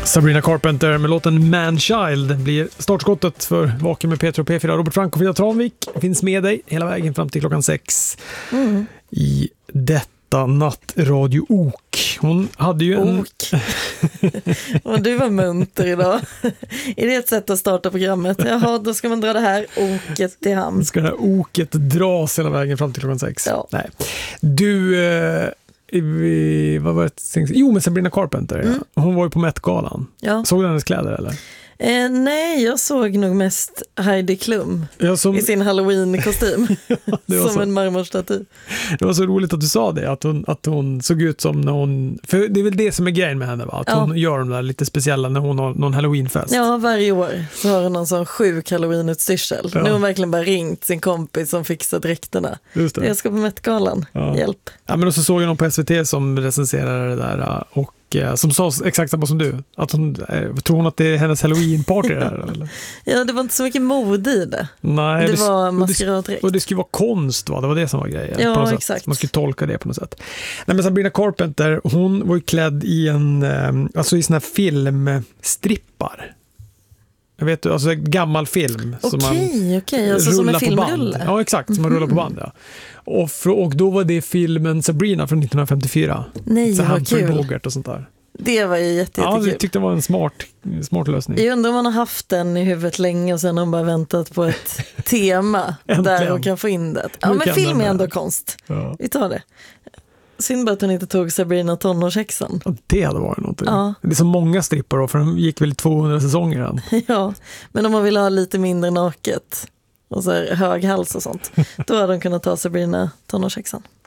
Sabrina Carpenter med låten Man-Child blir startskottet för Vaken med Peter och P4. Robert Frank och Frida Tranvik finns med dig hela vägen fram till klockan 6 i detta nattradio-ok. Hon hade ju en... Och du var munter idag. Är det ett sätt att starta programmet? Jaha, då ska man dra det här oket till hamn. Ska det här oket dras hela vägen fram till klockan 6? Ja. Nej. Du... vad var det? Jo, men Sabrina Carpenter. Ja. Hon var ju på Met-galan. Ja. Såg du hennes kläder eller? Nej, jag såg nog mest Heidi Klum i sin Halloween-kostym. Som en marmorstaty. Det var så roligt att du sa det, att hon såg ut som när hon... För det är väl det som är grejen med henne, va? Att hon gör de där lite speciella när hon har någon Halloween-fest. Ja, varje år så har hon någon sån sjuk Halloween-utstyrsel. Nu har hon verkligen bara ringt sin kompis som fixar dräkterna. Just det. Jag ska på Met-galan. Hjälp. Ja, men så såg jag någon på SVT som recenserade det där och som sa exakt samma som du. Att tror hon att det är hennes Halloween-party där? Eller? Ja, det var inte så mycket mode i det. Nej, det var maskeradräkt. Och det skulle vara konst, va? Det var det som var grejen. Ja, på något exakt. Sätt. Man skulle tolka det på något sätt. Nej, men Sabrina Carpenter, hon var ju klädd i alltså i såna här filmstrippar. Jag vet, alltså en gammal film. Okej. Alltså som en filmrulle. Ja, exakt. Som man rullar på band, ja. Och då var det filmen Sabrina från 1954. Nej, så vad kul. Bogart och sånt där. Det var ju jättekul. Ja, jag tyckte det var en smart lösning. Jag undrar om man har haft den i huvudet länge och sen har man bara väntat på ett tema där hon kan få in det. Ja, men film är ändå konst. Ja. Vi tar det. Synd bara att hon inte tog Sabrina tonårshäxan. Ja, det hade varit något. Ja. Det är så många strippar då, för de gick väl 200 säsonger än. Ja, men om man vill ha lite mindre naket och så här hög hals och sånt, då hade de kunnat ta Sabrina tonårshäxan.